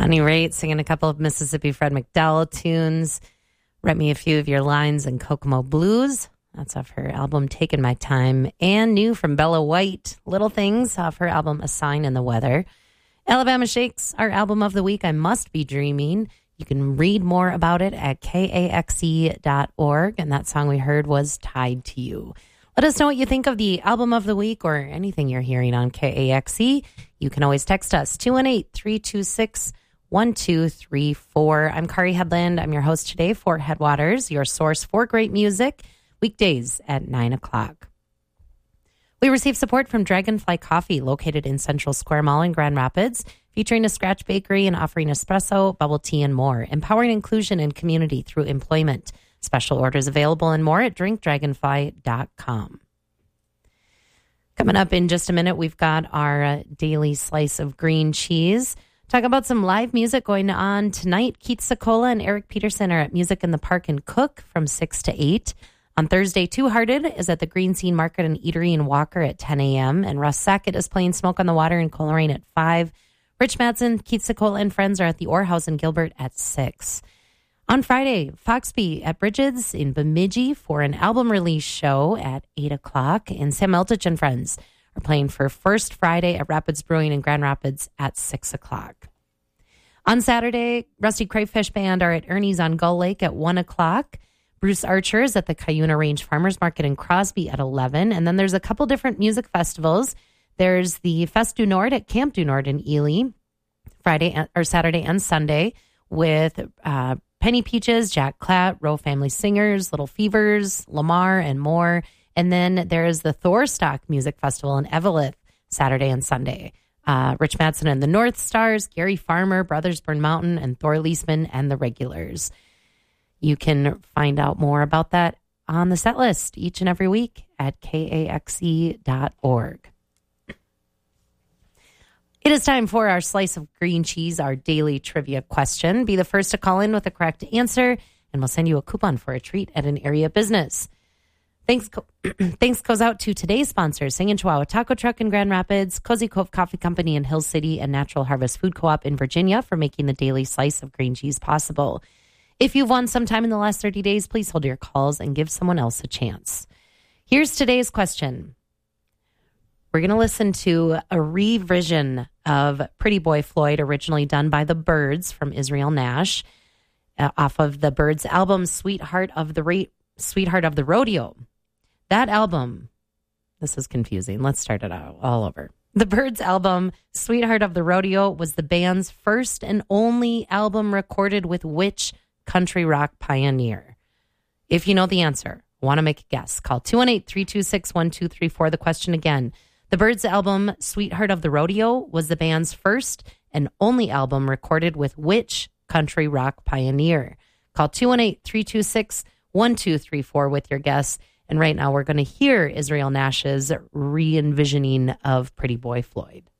Bonnie Raitt singing a couple of Mississippi Fred McDowell tunes. Read me a few of your lines in Kokomo Blues. That's off her album Taking My Time. And new from Bella White, Little Things, off her album A Sign in the Weather. Alabama Shakes, our album of the week, I Must Be Dreaming. You can read more about it at kaxe.org. And that song we heard was Tied to You. Let us know what you think of the album of the week or anything you're hearing on KAXE. You can always text us, 218-326-1234. I'm Kari Headland. I'm your host today for Headwaters, your source for great music, weekdays at 9 o'clock. We receive support from Dragonfly Coffee, located in Central Square Mall in Grand Rapids, featuring a scratch bakery and offering espresso, bubble tea, and more, empowering inclusion and community through employment. Special orders available and more at drinkdragonfly.com. Coming up in just a minute, we've got our daily slice of green cheese. Talk about some live music going on tonight. Keith Secola and Eric Peterson are at Music in the Park and Cook from 6 to 8. On Thursday, Two Hearted is at the Green Scene Market and Eatery in Walker at 10 a.m. And Russ Sackett is playing Smoke on the Water in Coleraine at 5. Rich Madsen, Keith Secola, and friends are at the Orr House in Gilbert at 6. On Friday, Foxby at Bridges in Bemidji for an album release show at 8 o'clock. And Sam Eltich and friends are playing for First Friday at Rapids Brewing in Grand Rapids at 6 o'clock. On Saturday, Rusty Crayfish Band are at Ernie's on Gull Lake at 1 o'clock. Bruce Archer is at the Cuyuna Range Farmers Market in Crosby at 11. And then there's a couple different music festivals. There's the Fest du Nord at Camp du Nord in Ely, Saturday and Sunday with Penny Peaches, Jack Klatt, Rowe Family Singers, Little Fevers, Lamar, and more. And then there's the Thorstock Music Festival in Eveleth, Saturday and Sunday. Rich Madsen and the North Stars, Gary Farmer, Brothers Burn Mountain, and Thor Leisman and the Regulars. You can find out more about that on the set list each and every week at kaxe.org. It is time for our slice of green cheese, our daily trivia question. Be the first to call in with the correct answer, and we'll send you a coupon for a treat at an area business. Thanks goes out to today's sponsors, Singing Chihuahua Taco Truck in Grand Rapids, Cozy Cove Coffee Company in Hill City, and Natural Harvest Food Co-op in Virginia for making the daily slice of green cheese possible. If you've won sometime in the last 30 days, please hold your calls and give someone else a chance. Here's today's question. We're going to listen to a revision of Pretty Boy Floyd, originally done by the Byrds from Israel Nash, off of the Byrds album, Sweetheart of the Rodeo. That album, this is confusing. Let's start it out all over. The Byrds album, Sweetheart of the Rodeo, was the band's first and only album recorded with which country rock pioneer? If you know the answer, want to make a guess, call 218-326-1234. The question again. The Byrds album, Sweetheart of the Rodeo, was the band's first and only album recorded with which country rock pioneer? Call 218-326-1234 with your guess. And right now we're going to hear Israel Nash's re-envisioning of Pretty Boy Floyd.